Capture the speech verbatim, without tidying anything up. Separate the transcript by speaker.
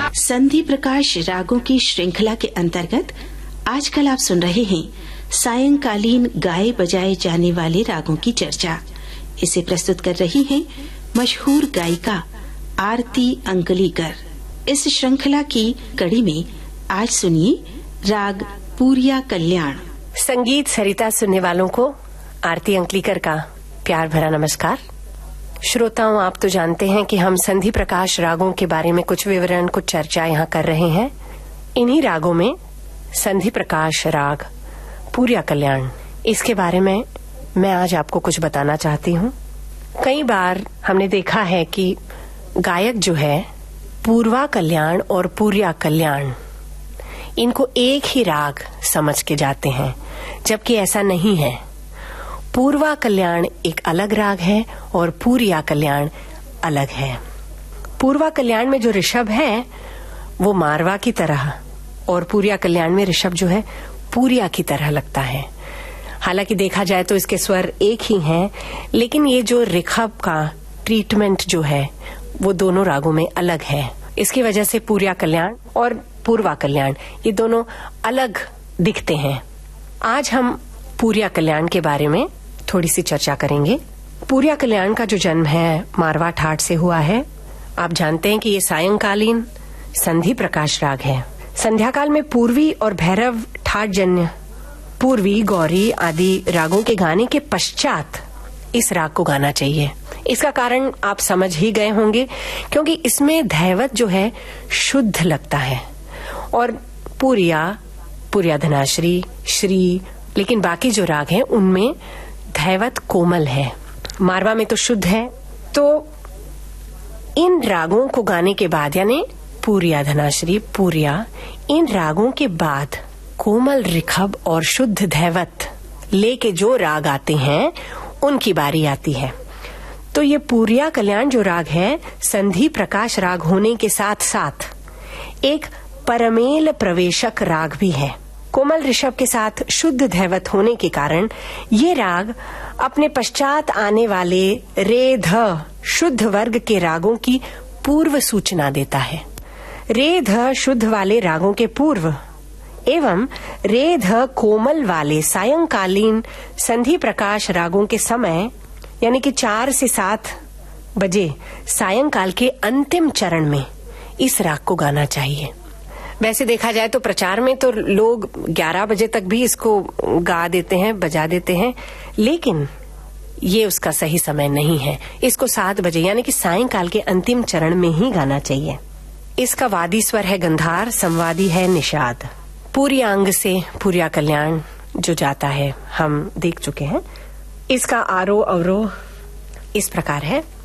Speaker 1: संधि प्रकाश रागों की श्रृंखला के अंतर्गत आजकल आप सुन रहे हैं सायंकालीन गाए बजाए जाने वाले रागों की चर्चा। इसे प्रस्तुत कर रही हैं मशहूर गायिका आरती अंकलीकर। इस श्रृंखला की कड़ी में आज सुनिए राग पूरिया कल्याण।
Speaker 2: संगीत सरिता सुनने वालों को आरती अंकलीकर का प्यार भरा नमस्कार। श्रोताओं, आप तो जानते हैं कि हम संधि प्रकाश रागों के बारे में कुछ विवरण, कुछ चर्चा यहाँ कर रहे हैं। इन्हीं रागों में संधि प्रकाश राग पूरिया कल्याण, इसके बारे में मैं आज आपको कुछ बताना चाहती हूँ। कई बार हमने देखा है कि गायक जो है पूर्वा कल्याण और पूरिया कल्याण, इनको एक ही राग समझ के जाते हैं, जबकि ऐसा नहीं है। पूर्वा कल्याण एक अलग राग है और पूरिया कल्याण अलग है। पूर्वा कल्याण में जो ऋषभ है वो मारवा की तरह और पूरिया कल्याण में ऋषभ जो है पूरिया की तरह लगता है। हालांकि देखा जाए तो इसके स्वर एक ही हैं, लेकिन ये जो ऋषभ का ट्रीटमेंट जो है वो दोनों रागों में अलग है। इसकी वजह से पूरिया कल्याण और पूर्वा कल्याण ये दोनों अलग दिखते हैं। आज हम पूरिया कल्याण के बारे में थोड़ी सी चर्चा करेंगे। पूरिया कल्याण का जो जन्म है मारवा ठाट से हुआ है। आप जानते हैं कि ये सायंकालीन संधि प्रकाश राग है। संध्या काल में पूर्वी और भैरव ठाट जन्य पूर्वी, गौरी आदि रागों के गाने के पश्चात इस राग को गाना चाहिए। इसका कारण आप समझ ही गए होंगे, क्योंकि इसमें धैवत जो है शुद्ध लगता है और पूरिया, पूरिया धनाश्री, श्री, लेकिन बाकी जो राग हैं उनमें धैवत कोमल है। मारवा में तो शुद्ध है। तो इन रागों को गाने के बाद, यानी पूरिया धनाश्री, पूरिया, इन रागों के बाद कोमल ऋषभ और शुद्ध धैवत लेके जो राग आते हैं उनकी बारी आती है। तो ये पूरिया कल्याण जो राग है संधि प्रकाश राग होने के साथ साथ एक परमेल प्रवेशक राग भी है। कोमल ऋषभ के साथ शुद्ध धैवत होने के कारण ये राग अपने पश्चात आने वाले रे ध शुद्ध वर्ग के रागों की पूर्व सूचना देता है। रे ध शुद्ध वाले रागों के पूर्व एवं रे ध कोमल वाले सायंकालीन संधि प्रकाश रागों के समय, यानी कि चार से सात बजे सायंकाल के अंतिम चरण में इस राग को गाना चाहिए। वैसे देखा जाए तो प्रचार में तो लोग ग्यारह बजे तक भी इसको गा देते हैं, बजा देते हैं, लेकिन ये उसका सही समय नहीं है। इसको सात बजे यानी कि सायंकाल के अंतिम चरण में ही गाना चाहिए। इसका वादी स्वर है गंधार, संवादी है निषाद। पूरी अंग से पूरिया कल्याण जो जाता है हम देख चुके हैं। इसका आरोह अवरोह इस प्रकार है।